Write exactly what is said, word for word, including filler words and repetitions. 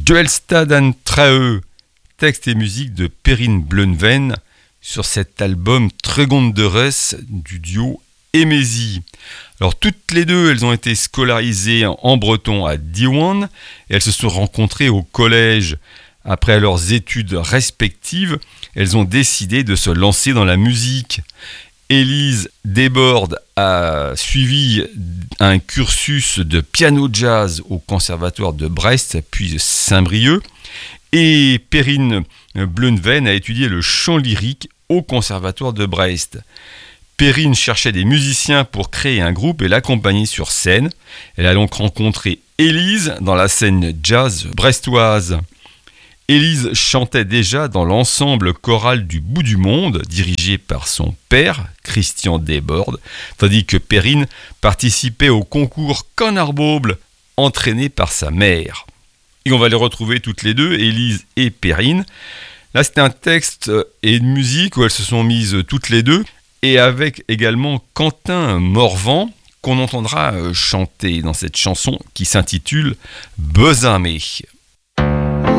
Duelstad an Trae, texte et musique de Perrine Bleunven sur cet album Tregonderes du duo Emezi. Alors toutes les deux, elles ont été scolarisées en breton à Diwan et elles se sont rencontrées au collège. Après leurs études respectives, elles ont décidé de se lancer dans la musique. Élise Desbordes a suivi un cursus de piano jazz au conservatoire de Brest puis Saint-Brieuc et Perrine Bleunven a étudié le chant lyrique au conservatoire de Brest. Perrine cherchait des musiciens pour créer un groupe et l'accompagner sur scène. Elle a donc rencontré Élise dans la scène jazz brestoise. Élise chantait déjà dans l'ensemble choral du Bout du Monde, dirigé par son père, Christian Desbordes, tandis que Perrine participait au concours Canard-Bauble, entraîné par sa mère. Et on va les retrouver toutes les deux, Élise et Perrine. Là, c'était un texte et une musique où elles se sont mises toutes les deux, et avec également Quentin Morvan, qu'on entendra chanter dans cette chanson qui s'intitule « Besamé ».